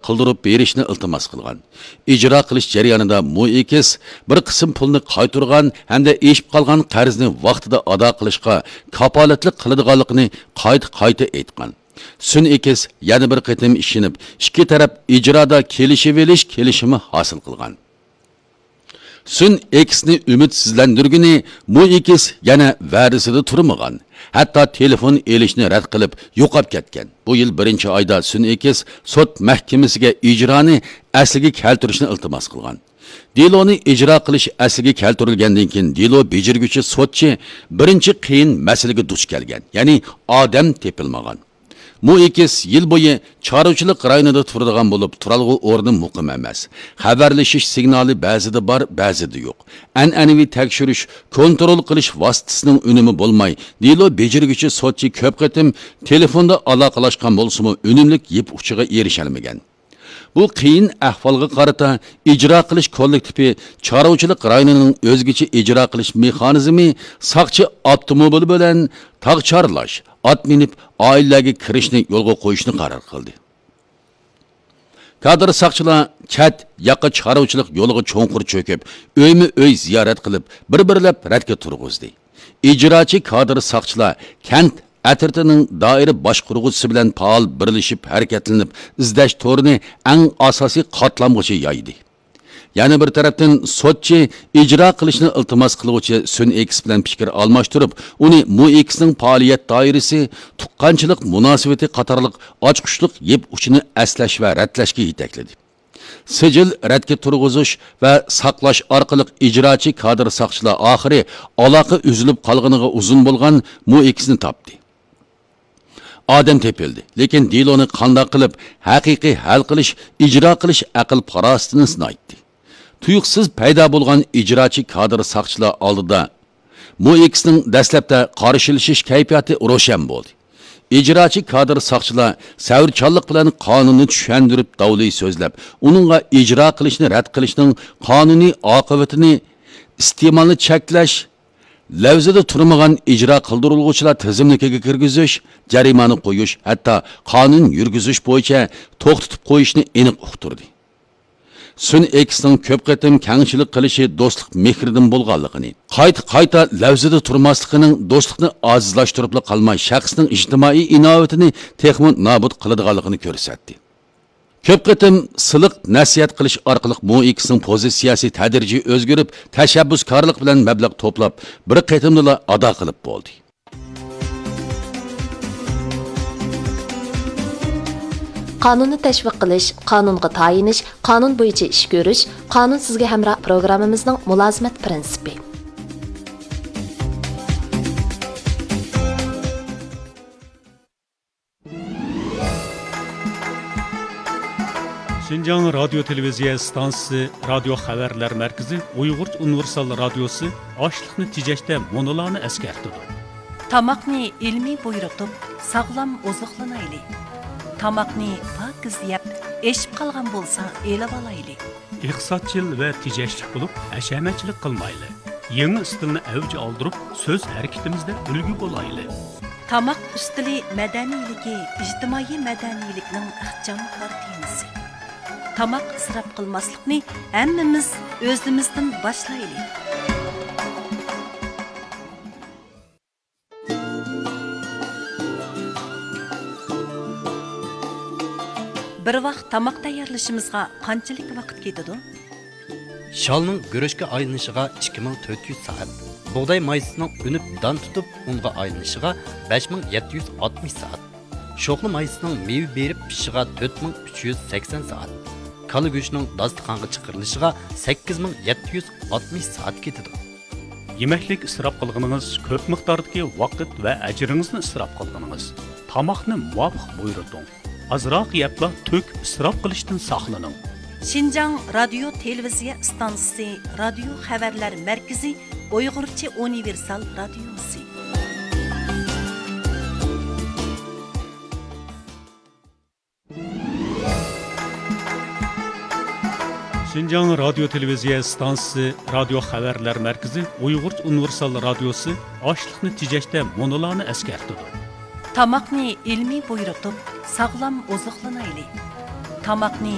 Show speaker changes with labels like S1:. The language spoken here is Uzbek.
S1: qildirib berishni iltimos qilgan. Ijro qilish jarayonida Muikis bir qism pulni qaytargan hamda eshib qolgan qarzni vaqtida ado qilishga kapolatlik qiladiganligini qayta aytgan. Sun'ikis yana bir qitim ishinib, ikki taraf ijroda kelishimi hosil qilgan. Sun'ikisni umidsizlantirgani Muikis yana va'dasida turmagan. Hatto telefon elishni rad qilib yo'qab ketgan. Bu yil 1-oyda Sun'ikis sud mahkamasiga ijroni asliga keltirishni iltimos qilgan. Deloni ijro qilish asliga keltirilgandan keyin delo bejirguchi sudchi birinchi qiyin masalaga duch kelgan, ya'ni odam tepilmagan. Muikis yil bo'yi chorvachilik rayonida turadigan bo'lib, turalg'u o'rni muqim emas. Xabarlashish signali ba'zida bor, ba'zida yo'q. An'anaviy tekshirish, kontrol qilish vositasining unumi bo'lmay, delo bejirguchi sudchi ko'p qatim telefonda aloqalashgan bo'lsa-mu, unumlik yeb uchiga erishalmagan. Bu qiyin ahvolga qarata ijro qilish kollektivi chorvachilik rayonining o'zgacha ijro qilish mexanizmi saqchi avtomobil bilan tog'chorlash, ot minib oilaga kirishni yo'lga qo'yishni qaror qildi. Kadr saqchilar chat yaqa chorvachilik yo'liga cho'nqur cho'kib, uyma-uy ziyorat qilib, bir-birlab radga turg'izdi. Ijrochi kadr saqchilar kent atirtining doira boshqaruvchisi bilan faol birlashib harakatlanib, izlash to'rini eng asosiy qatlamgacha yoydi. Yana bir tarafdan sudchi ijro qilishni iltimos qiluvchi Sun'ikis bilan fikr almashtirib, uni Muikisning faoliyat doirasi, tuqqanchilik munosabati qatorliq ochqushliq yeb uchini aslash va ratlashga yetakladi. Sijil radga turg'izish va saqlash orqali ijrochi kadr saqchilar oxiri aloqa uzilib qolganiga uzun bo'lgan Muikisni topdi. Odam tepildi, lekin deloni qandoq qilib haqiqiy hal qilish, ijro qilish aql farosatini sinaydi. Tuyuqsiz paydo bo'lgan ijrochi kadr saqchilar oldida Muikisning dastlabda qarshilashish kayfiyati ro'shan bo'ldi. Ijrochi kadr saqchilar savrchanlik bilan qonunni tushuntirib davliy so'zlab, uningga ijro qilishni rad qilishning qonuniy oqibatini iste'molni cheklash, lavzida turmagan ijro qildiriluvchilar tizimligiga kirgizish, jarimani qo'yish, hatto qonun yurgizish bo'yicha to'xtatib qo'yishni aniq uqtirdi. Sun'ikisning ko'p qatim kengchilik qilishi do'stlik mehridan bo'lganligini, qayta lavzida turmasligining do'stlikni azizlashtirib qolmay, shaxsning ijtimoiy inovatini texmin nobud qiladiganligini ko'rsatdi. Ko'p qatim siliq nasihat qilish orqali Muikisning pozitsiyasi tadrijiy o'zgarib, tashabbuskorlik bilan mablag' to'plab, bir qatimda ado qilib bo'ldi.
S2: Qonunni tashviq qilish, qonunga tayinish, qonun bo'yicha ish ko'rish, qonun sizga hamroh programmamizning mulozimat prinsipi.
S3: Şinjan Radyo Televiziya stansiyasi, Radio Xabarlar Markazi, Uyg'ur Universal Radiosi ochliqni tejashda monolarni eskartdi.
S4: Tamoqni ilmiy buyruqib, sog'lom oziqlanaylik. Tamoqni pokiz yeb, eshib qolgan bo'lsa, elib olaylik.
S3: Iqtisodchil va tejashlik bo'lib, hashamatchilik qilmaylik. Yangi stilni avj oldirib, so'z harakatimizda ulgu bo'laylik.
S4: Tamoq ustili madaniyligi, ijtimoiy madaniylikning ixcham temasi. Tamoq isrof qilmaslikni hammamiz o'zimizdan boshlaylik. Bir vaqt tamoq tayyorlashimizga qanchalik vaqt ketadi?
S5: Shalning go'rishga aylanishiga 2400 soat. Bug'doy maysining unib don tutib, unga aylanishiga 5760 soat. Sho'qli maysining meva berib pishishiga 4380 soat. Kala go'shtining dasturxonga chiqarilishiga 8760 soat ketadi.
S3: Yemeklik isrof qilganingiz ko'p miqdordagi vaqt va ajringizni isrof qilganingiz. Tamoqni muvofiq buyurting. Azroq yepla to'k isrof qilishdan saqlaning.
S4: Şinjan Radyo Televiziya stansiyasi, Radio Xabarlar Markazi, Uyg'urcha Universal Radiosi.
S3: Şinjan Radyo Televiziya stansiyasi, Radio Xabarlar Markazi, Uyg'urcha Universal Radiosi ochliqni tejashda monolarni eskartdi.
S4: Tamoqni ilmiy buyruqib, sog'lom oziqlanaylik. Tamoqni